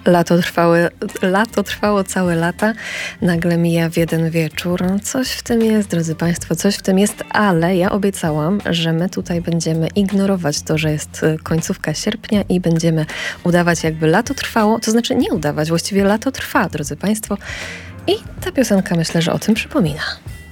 Lato trwało całe lata, nagle mija w jeden wieczór. Coś w tym jest, drodzy Państwo, coś w tym jest, ale ja obiecałam, że my tutaj będziemy ignorować to, że jest końcówka sierpnia i będziemy udawać, jakby lato trwało, to znaczy nie udawać, właściwie lato trwa, drodzy Państwo. I ta piosenka, myślę, że o tym przypomina.